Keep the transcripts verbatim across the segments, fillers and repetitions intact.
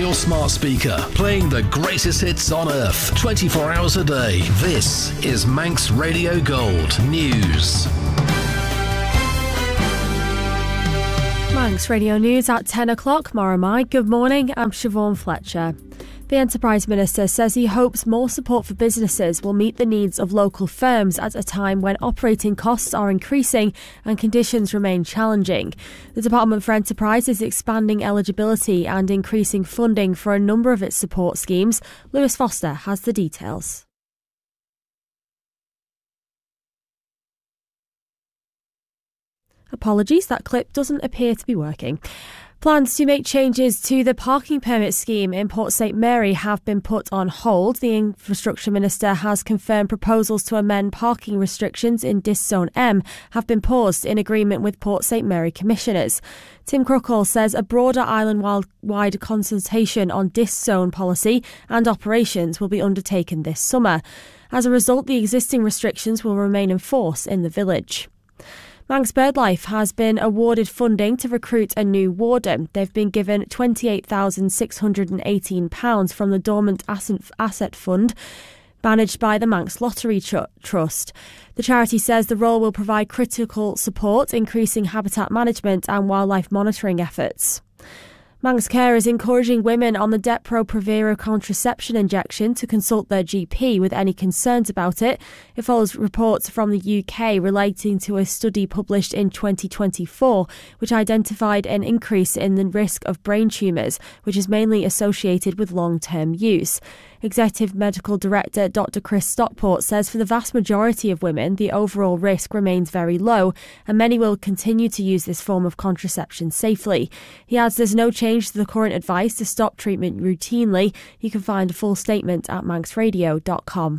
your smart speaker, playing the greatest hits on earth, twenty-four hours a day. This is Manx Radio Gold News. Manx Radio News at ten o'clock. Moramai. Good morning, I'm Siobhan Fletcher. The Enterprise Minister says he hopes more support for businesses will meet the needs of local firms at a time when operating costs are increasing and conditions remain challenging. The Department for Enterprise is expanding eligibility and increasing funding for a number of its support schemes. Lewis Foster has the details. Apologies, that clip doesn't appear to be working. Plans to make changes to the parking permit scheme in Port St Mary have been put on hold. The Infrastructure Minister has confirmed proposals to amend parking restrictions in Dis Zone M have been paused in agreement with Port St Mary Commissioners. Tim Crookall says a broader island-wide consultation on Dis Zone policy and operations will be undertaken this summer. As a result, the existing restrictions will remain in force in the village. Manx BirdLife has been awarded funding to recruit a new warden. They've been given twenty-eight thousand six hundred eighteen pounds from the Dormant Asset Fund, managed by the Manx Lottery Trust. The charity says the role will provide critical support, increasing habitat management and wildlife monitoring efforts. Manx Care is encouraging women on the Depo-Provera contraception injection to consult their G P with any concerns about it. It follows reports from the U K relating to a study published in twenty twenty-four, which identified an increase in the risk of brain tumours, which is mainly associated with long-term use. Executive Medical Director Doctor Chris Stockport says for the vast majority of women, the overall risk remains very low, and many will continue to use this form of contraception safely. He adds there's no change to the current advice to stop treatment routinely. You can find a full statement at manx radio dot com.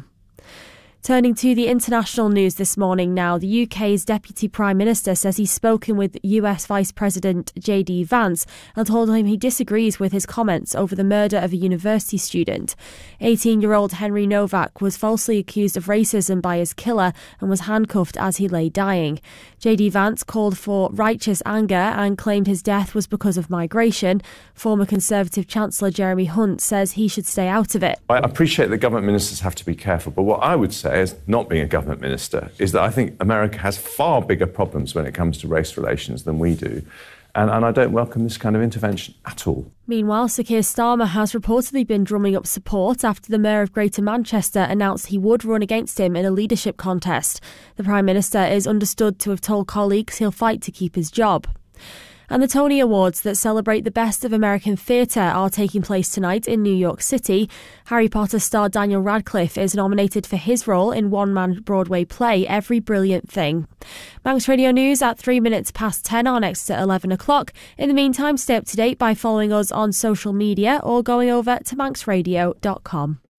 Turning to the international news this morning now, the U K's Deputy Prime Minister says he's spoken with U S Vice President J D Vance and told him he disagrees with his comments over the murder of a university student. eighteen-year-old Henry Novak was falsely accused of racism by his killer and was handcuffed as he lay dying. J D Vance called for righteous anger and claimed his death was because of migration. Former Conservative Chancellor Jeremy Hunt says he should stay out of it. I appreciate that government ministers have to be careful, but what I would say, as not being a government minister, is that I think America has far bigger problems when it comes to race relations than we do. And, and I don't welcome this kind of intervention at all. Meanwhile, Sir Keir Starmer has reportedly been drumming up support after the Mayor of Greater Manchester announced he would run against him in a leadership contest. The Prime Minister is understood to have told colleagues he'll fight to keep his job. And the Tony Awards that celebrate the best of American theatre are taking place tonight in New York City. Harry Potter star Daniel Radcliffe is nominated for his role in one-man Broadway play Every Brilliant Thing. Manx Radio News at three minutes past ten are next at eleven o'clock. In the meantime, stay up to date by following us on social media or going over to manx radio dot com.